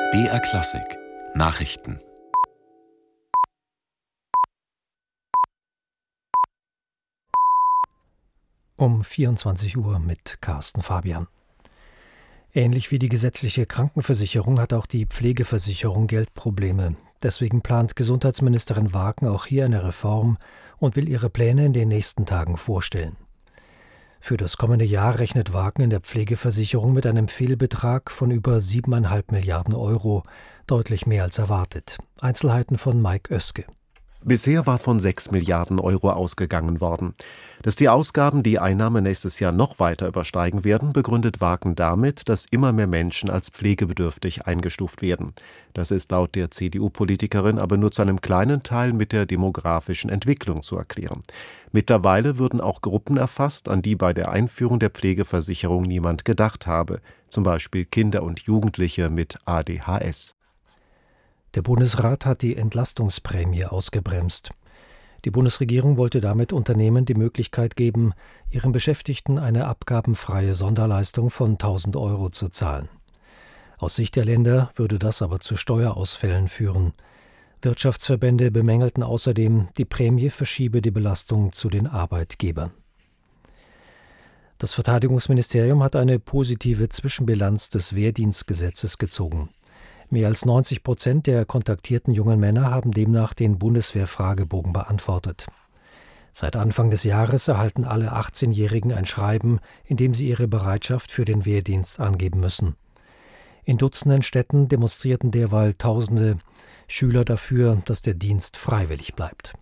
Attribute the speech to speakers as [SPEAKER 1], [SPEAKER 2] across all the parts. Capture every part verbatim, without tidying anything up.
[SPEAKER 1] B R Klassik Nachrichten.
[SPEAKER 2] Um vierundzwanzig Uhr mit Carsten Fabian. Ähnlich wie die gesetzliche Krankenversicherung hat auch die Pflegeversicherung Geldprobleme. Deswegen plant Gesundheitsministerin Wagen auch hier eine Reform und will ihre Pläne in den nächsten Tagen vorstellen. Für das kommende Jahr rechnet Wagen in der Pflegeversicherung mit einem Fehlbetrag von über siebeneinhalb Milliarden Euro, deutlich mehr als erwartet. Einzelheiten von Mike Oeske.
[SPEAKER 3] Bisher war von sechs Milliarden Euro ausgegangen worden. Dass die Ausgaben die Einnahmen nächstes Jahr noch weiter übersteigen werden, begründet Wagen damit, dass immer mehr Menschen als pflegebedürftig eingestuft werden. Das ist laut der C D U-Politikerin aber nur zu einem kleinen Teil mit der demografischen Entwicklung zu erklären. Mittlerweile würden auch Gruppen erfasst, an die bei der Einführung der Pflegeversicherung niemand gedacht habe, zum Beispiel Kinder und Jugendliche mit A D H S.
[SPEAKER 2] Der Bundesrat hat die Entlastungsprämie ausgebremst. Die Bundesregierung wollte damit Unternehmen die Möglichkeit geben, ihren Beschäftigten eine abgabenfreie Sonderleistung von tausend Euro zu zahlen. Aus Sicht der Länder würde das aber zu Steuerausfällen führen. Wirtschaftsverbände bemängelten außerdem, die Prämie verschiebe die Belastung zu den Arbeitgebern. Das Verteidigungsministerium hat eine positive Zwischenbilanz des Wehrdienstgesetzes gezogen. Mehr als neunzig Prozent der kontaktierten jungen Männer haben demnach den Bundeswehr-Fragebogen beantwortet. Seit Anfang des Jahres erhalten alle achtzehnjährigen ein Schreiben, in dem sie ihre Bereitschaft für den Wehrdienst angeben müssen. In Dutzenden Städten demonstrierten derweil Tausende Schüler dafür, dass der Dienst freiwillig bleibt.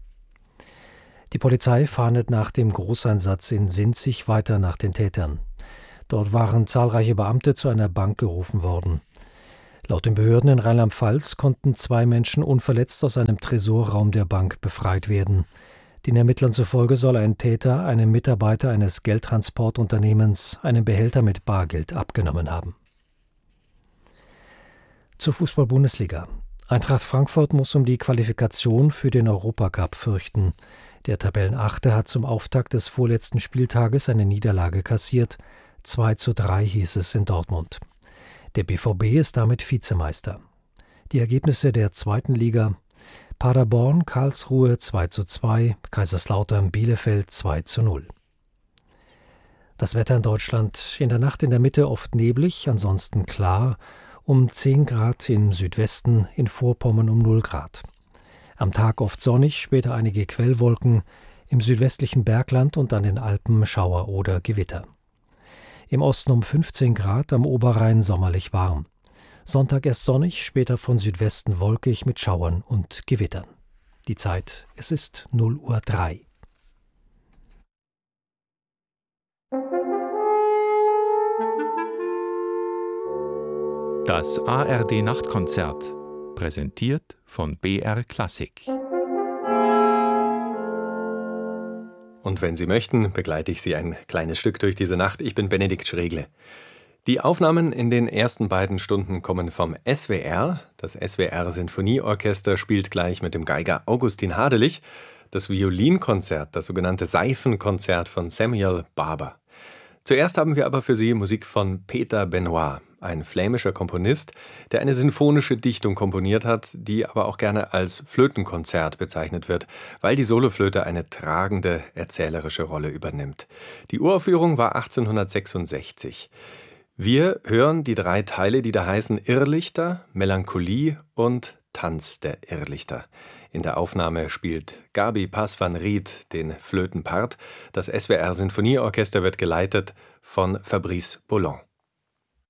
[SPEAKER 2] Die Polizei fahndet nach dem Großeinsatz in Sinzig weiter nach den Tätern. Dort waren zahlreiche Beamte zu einer Bank gerufen worden. Laut den Behörden in Rheinland-Pfalz konnten zwei Menschen unverletzt aus einem Tresorraum der Bank befreit werden. Den Ermittlern zufolge soll ein Täter einem Mitarbeiter eines Geldtransportunternehmens einen Behälter mit Bargeld abgenommen haben. Zur Fußball-Bundesliga. Eintracht Frankfurt muss um die Qualifikation für den Europacup fürchten. Der Tabellenachte hat zum Auftakt des vorletzten Spieltages eine Niederlage kassiert. zwei zu drei hieß es in Dortmund. Der B V B ist damit Vizemeister. Die Ergebnisse der zweiten Liga: Paderborn, Karlsruhe zwei zu zwei, Kaiserslautern, Bielefeld zwei zu null. Das Wetter in Deutschland: in der Nacht in der Mitte oft neblig, ansonsten klar, um zehn Grad im Südwesten, in Vorpommern um null Grad. Am Tag oft sonnig, später einige Quellwolken, im südwestlichen Bergland und an den Alpen Schauer oder Gewitter. Im Osten um fünfzehn Grad, am Oberrhein sommerlich warm. Sonntag erst sonnig, später von Südwesten wolkig mit Schauern und Gewittern. Die Zeit: es ist null Uhr drei.
[SPEAKER 4] Das A R D-Nachtkonzert, präsentiert von B R Klassik.
[SPEAKER 5] Und wenn Sie möchten, begleite ich Sie ein kleines Stück durch diese Nacht. Ich bin Benedikt Schregle. Die Aufnahmen in den ersten beiden Stunden kommen vom S W R. Das S W R-Sinfonieorchester spielt gleich mit dem Geiger Augustin Hadelich das Violinkonzert, das sogenannte Seifenkonzert von Samuel Barber. Zuerst haben wir aber für Sie Musik von Peter Benoit, ein flämischer Komponist, der eine sinfonische Dichtung komponiert hat, die aber auch gerne als Flötenkonzert bezeichnet wird, weil die Soloflöte eine tragende erzählerische Rolle übernimmt. Die Uraufführung war achtzehnhundertsechsundsechzig. Wir hören die drei Teile, die da heißen Irrlichter, Melancholie und Tanz der Irrlichter. In der Aufnahme spielt Gabi Pass-van-Riet den Flötenpart. Das S W R-Sinfonieorchester wird geleitet von Fabrice Boulon.